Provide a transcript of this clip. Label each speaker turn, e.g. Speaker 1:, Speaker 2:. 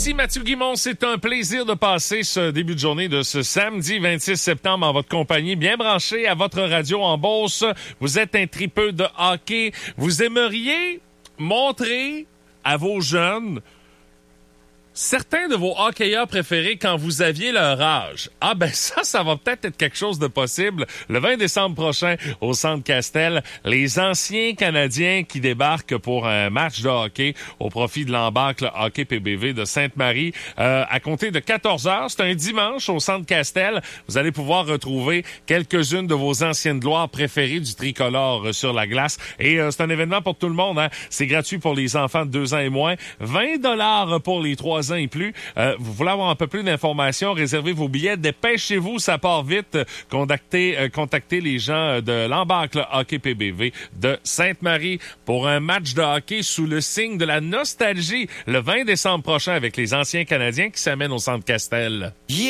Speaker 1: Ici Mathieu Guimond, c'est un plaisir de passer ce début de journée de ce samedi 26 septembre en votre compagnie, bien branché à votre radio en Beauce. Vous êtes un tripeux de hockey. Vous aimeriez montrer à vos jeunes certains de vos hockeyeurs préférés quand vous aviez leur âge. Ah ben ça va peut-être être quelque chose de possible. Le 20 décembre prochain, au Centre Castel, les anciens Canadiens qui débarquent pour un match de hockey au profit de l'Embarque Hockey PBV de Sainte-Marie. À compter de 14h, c'est un dimanche au Centre Castel. Vous allez pouvoir retrouver quelques-unes de vos anciennes gloires préférées du tricolore sur la glace. Et c'est un événement pour tout le monde, hein. C'est gratuit pour les enfants de 2 ans et moins. 20$ pour les 3 ans et plus. Vous voulez avoir un peu plus d'informations, réservez vos billets, dépêchez-vous, ça part vite. Contactez les gens de l'Embarque Hockey PBV de Sainte-Marie pour un match de hockey sous le signe de la nostalgie le 20 décembre prochain avec les anciens Canadiens qui s'amènent au Centre Castel.